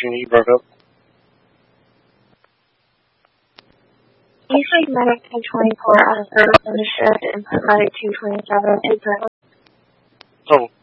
question you brought up? You said medic 224 out of service on the shift and put medic 227 in service. Oh,